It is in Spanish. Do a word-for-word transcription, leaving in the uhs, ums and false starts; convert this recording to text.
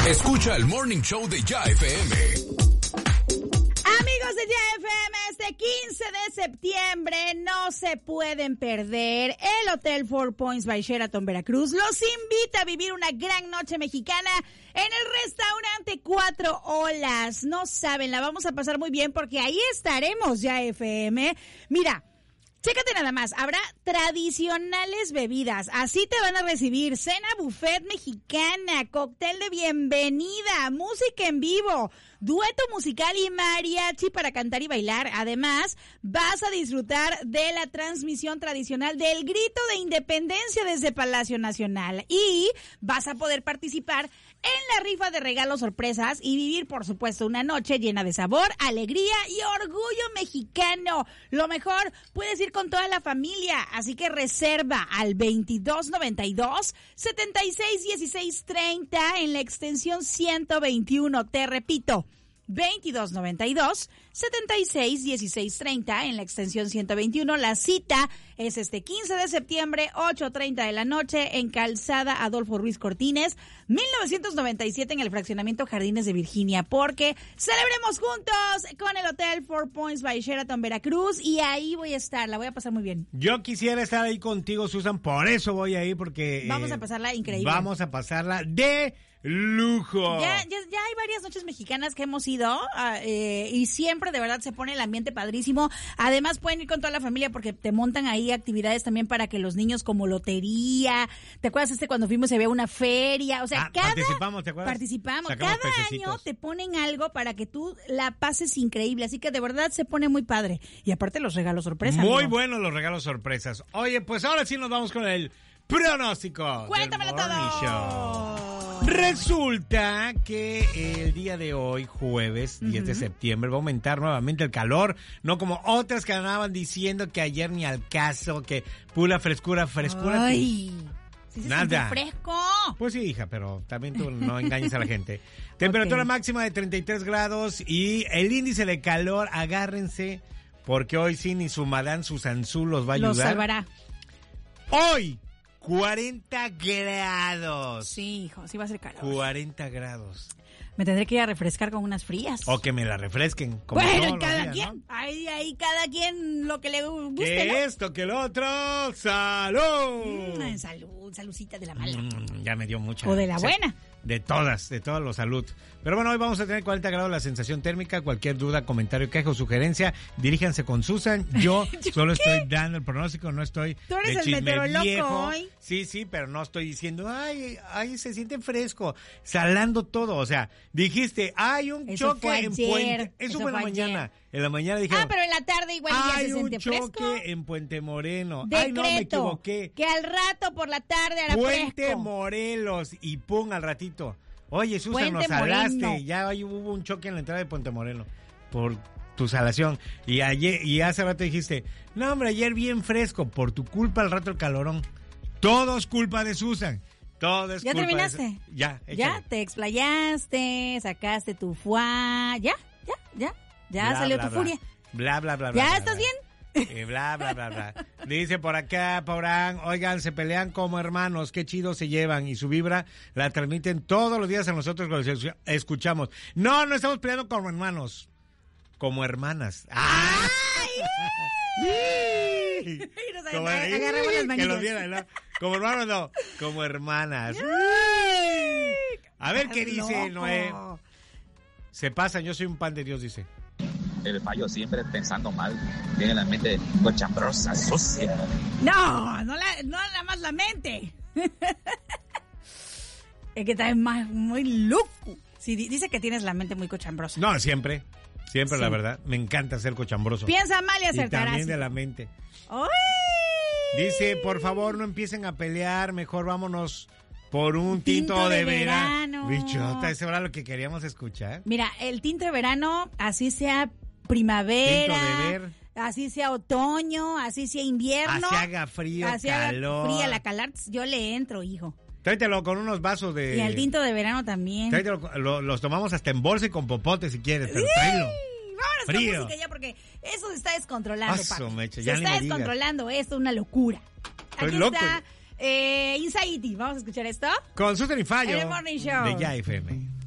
Escucha el Morning Show de Ya F M. Amigos de Ya F M, este quince de septiembre no se pueden perder. El Hotel Four Points by Sheraton Veracruz los invita a vivir una gran noche mexicana en el restaurante Cuatro Olas. No saben, la vamos a pasar muy bien porque ahí estaremos, Ya F M. Mira, chécate nada más, habrá tradicionales bebidas, así te van a recibir, cena buffet mexicana, cóctel de bienvenida, música en vivo, dueto musical y mariachi para cantar y bailar. Además, vas a disfrutar de la transmisión tradicional del Grito de Independencia desde Palacio Nacional y vas a poder participar en la rifa de regalos sorpresas y vivir, por supuesto, una noche llena de sabor, alegría y orgullo mexicano. Lo mejor, puedes ir con toda la familia, así que reserva al veintidós noventa y dos, setenta y seis dieciséis treinta en la extensión ciento veintiuno. Te repito, veintidós noventa y dos, setenta y seis dieciséis treinta en la extensión ciento veintiuno. La cita es este quince de septiembre, ocho treinta de la noche, en Calzada Adolfo Ruiz Cortines, mil novecientos noventa y siete, en el fraccionamiento Jardines de Virginia, porque celebremos juntos con el Hotel Four Points by Sheraton Veracruz, y ahí voy a estar, la voy a pasar muy bien. Yo quisiera estar ahí contigo, Susan, por eso voy ahí, porque... Vamos eh, a pasarla increíble. Vamos a pasarla de lujo. Ya, ya, ya hay varias noches mexicanas que hemos ido uh, eh, y siempre de verdad se pone el ambiente padrísimo. Además pueden ir con toda la familia porque te montan ahí actividades también para que los niños, como lotería. ¿Te acuerdas este cuando fuimos y había una feria? O sea, ah, cada participamos, ¿te acuerdas? Participamos. Sacamos Cada pececitos. año te ponen algo para que tú la pases increíble. Así que de verdad se pone muy padre. Y aparte los regalos sorpresa. Muy amigo. buenos los regalos sorpresas. Oye, pues ahora sí nos vamos con el pronóstico. Cuéntamelo del Morning todo. Show. Resulta que el día de hoy, jueves diez de septiembre, va a aumentar nuevamente el calor, no como otras que andaban diciendo que ayer ni al caso, que pura frescura, frescura. Ay, ¿sí se Nada. siente fresco? Pues sí, hija, pero también tú no engañes a la gente. Temperatura Ok. máxima de treinta y tres grados y el índice de calor, agárrense, porque hoy sí ni su madame Susanzú los va a ayudar. Los salvará. Hoy, cuarenta grados. Sí, hijo, sí va a ser calor. cuarenta grados. Me tendré que ir a refrescar con unas frías. O que me la refresquen. Como Bueno, todos los cada días, quien. ¿no? Ahí, ahí, cada quien lo que le guste, Que ¿no? esto, que el otro. ¡Salud! Mm, salud, saludcita de la mala. Mm, ya me dio mucha. O de la o sea, buena. De todas, de todos los salud. Pero bueno, hoy vamos a tener cuarenta grados la sensación térmica. Cualquier duda, comentario, queja o sugerencia, diríjanse con Susan. Yo solo qué? estoy dando el pronóstico, no estoy Tú eres de el chisme meteorólogo viejo. hoy. Sí, sí, pero no estoy diciendo, ay, ay, se siente fresco, salando todo. O sea, dijiste, hay un Eso choque fue en ayer, Puente. Eso, eso fue en la fue mañana. ayer. En la mañana dijeron, Ah, pero en la tarde igual ya hay se un siente choque fresco. en Puente Moreno. Decreto, Ay, no, me equivoqué. que al rato por la tarde hará Puente fresco. Morelos y pum al ratito. Oye, Susan, Puente nos salaste. Moreno. Ya ahí hubo un choque en la entrada de Puente Moreno por tu salación. Y ayer y hace rato dijiste, no, hombre, ayer bien fresco. Por tu culpa al rato el calorón. Todo es culpa de Susan. Todo es ¿Ya culpa terminaste? de Su- Ya, Ya, échale. te explayaste, sacaste tu fuá. Ya, ya, ya. Ya Bla, salió bla, tu bla. furia. Bla, bla, bla, bla. ¿Ya bla, estás bla. bien? Y bla, bla, bla, bla. Dice por acá, Paurán, oigan, se pelean como hermanos, qué chido se llevan y su vibra la transmiten todos los días a nosotros que los escuchamos. No, no estamos peleando como hermanos, como hermanas. ¡Ah! Y nos Como- ag- agarramos las que manillas. lo vieran, ¿no? Como hermanos no, como hermanas. A ver qué dice Loco. Noé. Se pasan, yo soy un pan de Dios, dice. El fallo siempre pensando mal, tiene la mente cochambrosa, sucia. No, no, la, no nada más la mente. Es que está más muy loco. Sí, di- dice que tienes la mente muy cochambrosa. No, siempre, siempre Sí. la verdad. Me encanta ser cochambroso. Piensa mal y Y acertarás. también de la mente. ¡Ay! Dice, por favor, no empiecen a pelear, mejor vámonos por un tinto, Tinto de, de verano. verano. Bichota, eso era lo que queríamos escuchar. Mira, el tinto de verano, así sea primavera, Tinto de ver. así sea otoño, así sea invierno, Así haga frío, así haga calor. fría la calar, yo le entro, hijo. Tráetelo con unos vasos de... Y al tinto de verano también. Tráetelo, lo- los tomamos hasta en bolsa y con popote si quieres, pero tráelo. Vámonos Frío. con música ya porque eso se está descontrolando, Ah, su papi. mecha, Se ya ni está me digas. descontrolando, esto es una locura. Estoy Aquí loco. está eh, Insighty. Vamos a escuchar esto. Con Susan y Fallo En el Morning Show. de Ya F M.